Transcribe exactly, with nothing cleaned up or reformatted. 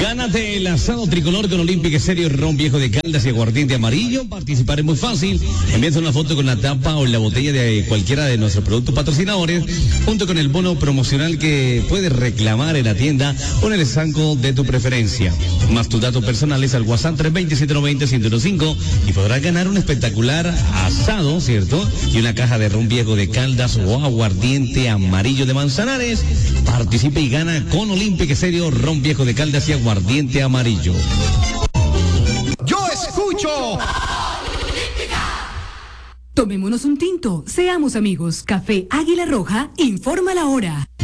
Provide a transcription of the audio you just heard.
Gánate el asado tricolor con Olímpica Serio, ron viejo de Caldas y aguardiente amarillo. Participar es muy fácil. Envíate una foto con la tapa o la botella de cualquiera de nuestros productos patrocinadores, junto con el bono promocional que puedes reclamar en la tienda o en el estanco de tu preferencia. Más tus datos personales al WhatsApp tres dos cero, siete nueve cero, uno cero cinco y podrás ganar un espectacular asado, ¿cierto? Y una caja de ron viejo de Caldas o aguardiente amarillo de Manzanares. Participa y gana con Olímpica Serio, ron viejo de Caldas y aguardiente amarillo. Yo escucho. Tomémonos un tinto, seamos amigos. Café Águila Roja informa la hora.